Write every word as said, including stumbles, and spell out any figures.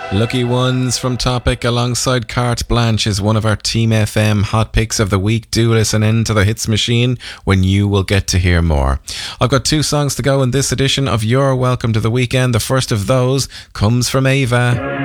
Lucky Ones from Topic alongside Carte Blanche is one of our Team F M hot picks of the week. Do listen in to the hits machine when you will get to hear more. I've got two songs to go in this edition of You're Welcome to the Weekend. The first of those comes from Ava.